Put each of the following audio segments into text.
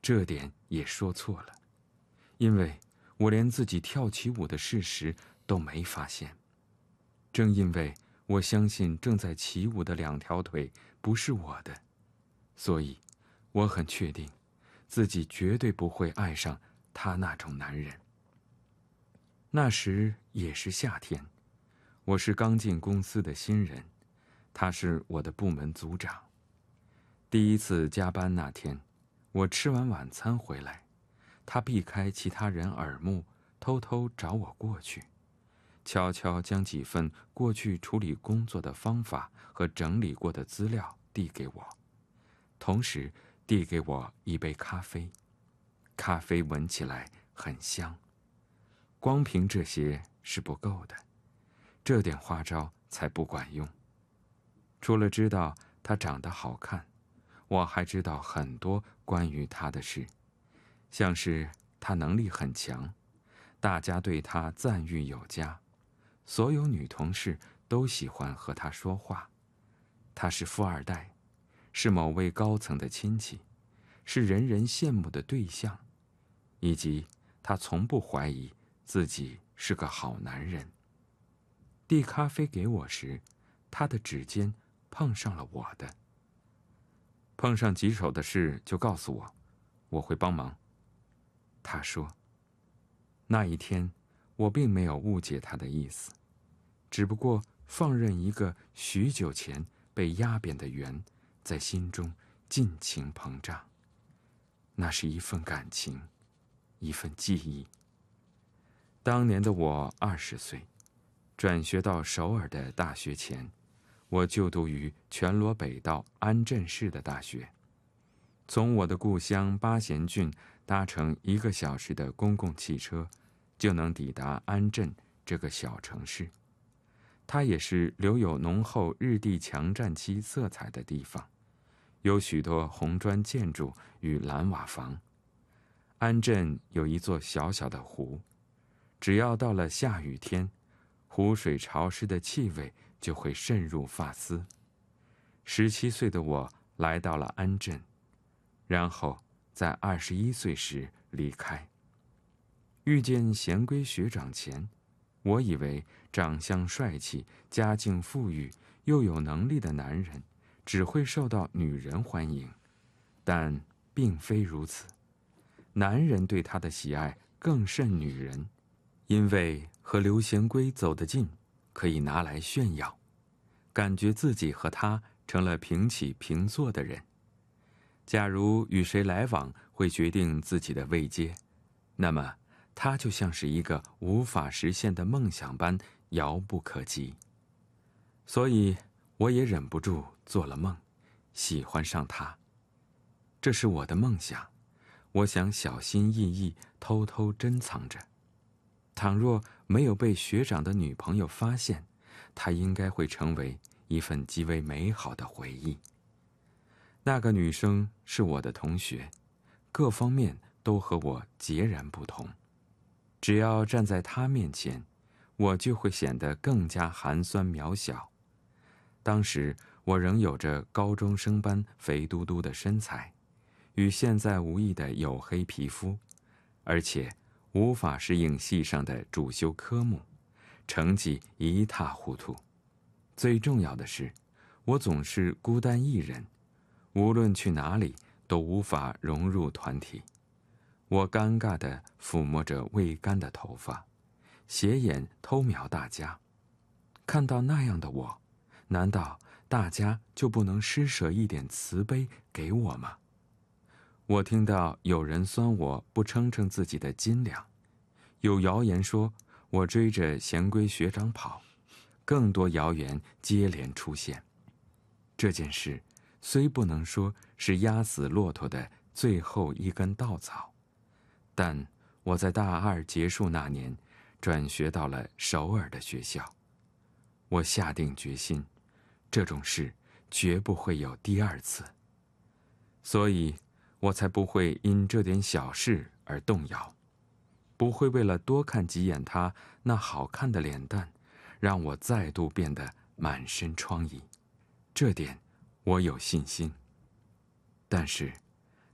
这点也说错了，因为我连自己跳起舞的事实都没发现。正因为我相信正在起舞的两条腿不是我的，所以我很确定自己绝对不会爱上他那种男人。那时也是夏天，我是刚进公司的新人，他是我的部门组长。第一次加班那天，我吃完晚餐回来，他避开其他人耳目，偷偷找我过去，悄悄将几份过去处理工作的方法和整理过的资料递给我，同时递给我一杯咖啡。咖啡闻起来很香。光凭这些是不够的，这点花招才不管用。除了知道他长得好看，我还知道很多关于他的事，像是他能力很强，大家对他赞誉有加，所有女同事都喜欢和他说话。他是富二代，是某位高层的亲戚，是人人羡慕的对象，以及他从不怀疑自己是个好男人。递咖啡给我时，他的指尖碰上了我的。碰上棘手的事就告诉我，我会帮忙。他说。那一天，我并没有误解他的意思，只不过放任一个许久前被压扁的圆在心中尽情膨胀。那是一份感情，一份记忆。当年的我20岁，转学到首尔的大学前，我就读于全罗北道安镇市的大学。从我的故乡八贤郡搭乘1个小时的公共汽车，就能抵达安镇这个小城市。它也是留有浓厚日帝强占期色彩的地方，有许多红砖建筑与蓝瓦房。安镇有一座小小的湖，只要到了下雨天，湖水潮湿的气味就会渗入发丝。17岁的我来到了安镇，然后在21岁时离开。遇见贤圭学长前，我以为长相帅气、家境富裕又有能力的男人只会受到女人欢迎，但并非如此。男人对他的喜爱更甚女人，因为和刘贤圭走得近，可以拿来炫耀，感觉自己和他成了平起平坐的人。假如与谁来往会决定自己的位阶，那么他就像是一个无法实现的梦想般遥不可及。所以我也忍不住做了梦，喜欢上他。这是我的梦想，我想小心翼翼偷偷珍藏着。倘若没有被学长的女朋友发现，它应该会成为一份极为美好的回忆。那个女生是我的同学，各方面都和我截然不同。只要站在她面前，我就会显得更加寒酸渺小。当时我仍有着高中生般肥嘟嘟的身材，与现在无异的黝黑皮肤，而且无法适应系上的主修科目，成绩一塌糊涂。最重要的是，我总是孤单一人，无论去哪里都无法融入团体。我尴尬地抚摸着未干的头发，斜眼偷瞄大家。看到那样的我，难道大家就不能施舍一点慈悲给我吗？我听到有人酸我不称称自己的斤两，有谣言说我追着贤圭学长跑，更多谣言接连出现。这件事虽不能说是压死骆驼的最后一根稻草，但我在大2结束那年转学到了首尔的学校。我下定决心，这种事绝不会有第2次，所以我才不会因这点小事而动摇，不会为了多看几眼他那好看的脸蛋，让我再度变得满身疮痍。这点我有信心。但是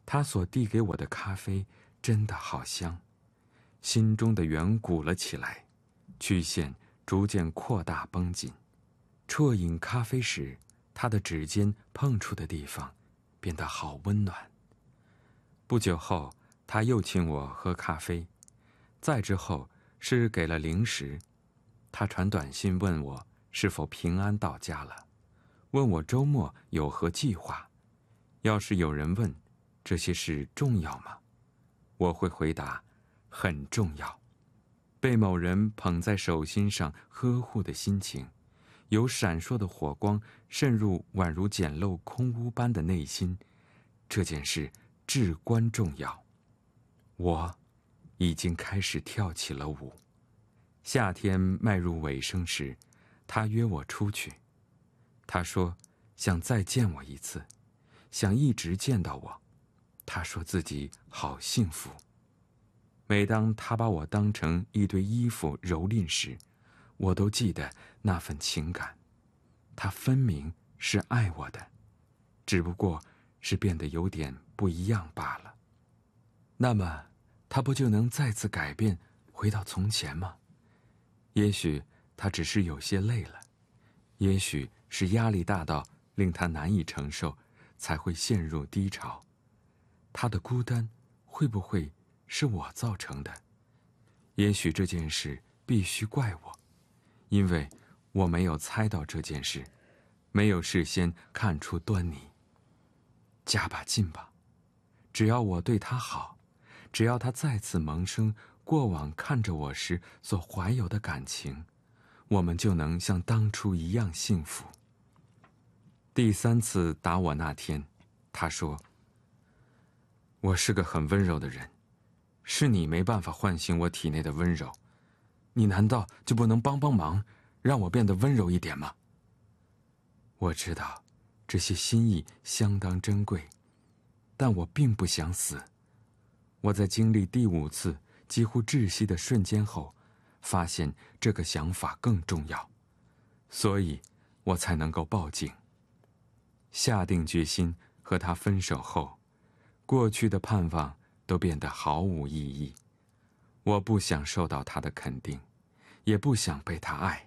他所递给我的咖啡真的好香，心中的圆鼓了起来，曲线逐渐扩大绷紧。啜饮咖啡时，他的指尖碰触的地方变得好温暖。不久后，他又请我喝咖啡，再之后是给了零食。他传短信问我是否平安到家了，问我周末有何计划。要是有人问这些事重要吗？我会回答很重要。被某人捧在手心上呵护的心情，有闪烁的火光渗入宛如简陋空屋般的内心，这件事至关重要。我已经开始跳起了舞。夏天迈入尾声时，他约我出去。他说想再见我一次，想一直见到我。他说自己好幸福。每当他把我当成一堆衣服蹂躏时，我都记得那份情感。他分明是爱我的，只不过是变得有点不一样罢了。那么他不就能再次改变，回到从前吗？也许他只是有些累了，也许是压力大到令他难以承受，才会陷入低潮。他的孤单会不会是我造成的？也许这件事必须怪我，因为我没有猜到这件事，没有事先看出端倪。加把劲吧，只要我对他好，只要他再次萌生过往看着我时所怀有的感情，我们就能像当初一样幸福。第3次打我那天，他说：我是个很温柔的人，是你没办法唤醒我体内的温柔，你难道就不能帮帮忙，让我变得温柔一点吗？我知道这些心意相当珍贵，但我并不想死。我在经历第5次几乎窒息的瞬间后，发现这个想法更重要，所以我才能够报警。下定决心和他分手后，过去的盼望都变得毫无意义。我不想受到他的肯定，也不想被他爱。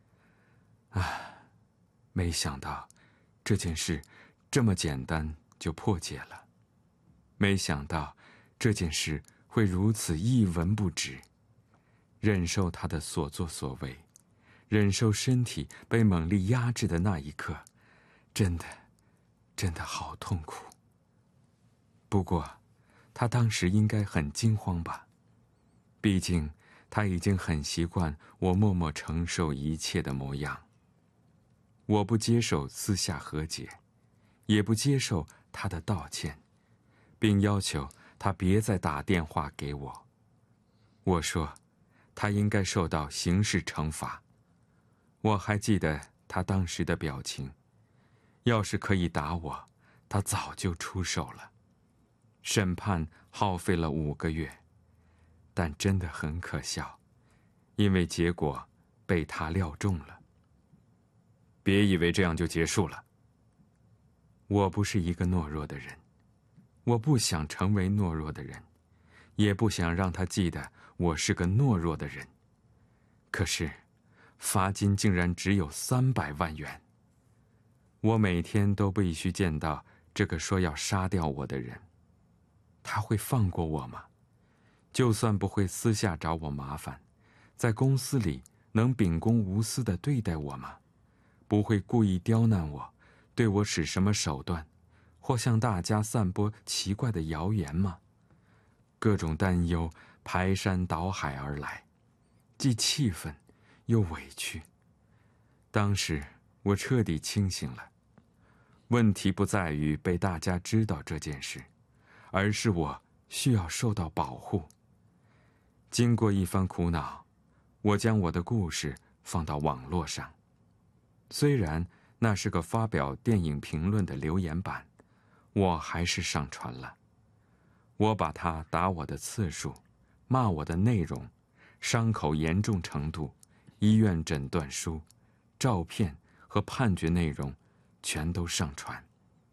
没想到这件事这么简单就破解了，没想到这件事会如此一文不值。忍受他的所作所为，忍受身体被猛力压制的那一刻，真的好痛苦。不过他当时应该很惊慌吧，毕竟他已经很习惯我默默承受一切的模样。我不接受私下和解，也不接受他的道歉，并要求他别再打电话给我。我说他应该受到刑事惩罚。我还记得他当时的表情，要是可以打我，他早就出手了。审判耗费了5个月，但真的很可笑，因为结果被他料中了。别以为这样就结束了。我不是一个懦弱的人，我不想成为懦弱的人，也不想让他记得我是个懦弱的人。可是罚金竟然只有300万元。我每天都必须见到这个说要杀掉我的人。他会放过我吗？就算不会私下找我麻烦，在公司里能秉公无私地对待我吗？不会故意刁难我，对我使什么手段，或向大家散播奇怪的谣言吗？各种担忧排山倒海而来，既气愤又委屈。当时我彻底清醒了，问题不在于被大家知道这件事，而是我需要受到保护。经过一番苦恼，我将我的故事放到网络上。虽然那是个发表电影评论的留言板，我还是上传了。我把他打我的次数、骂我的内容、伤口严重程度、医院诊断书、照片和判决内容全都上传。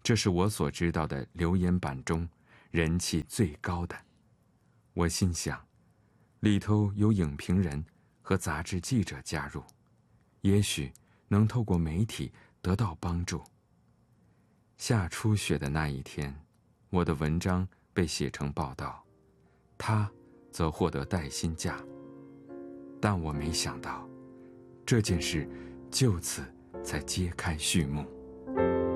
这是我所知道的留言板中人气最高的。我心想，里头有影评人和杂志记者加入，也许能透过媒体得到帮助。下初雪的那一天，我的文章被写成报道，他则获得带薪假。但我没想到，这件事就此才揭开序幕。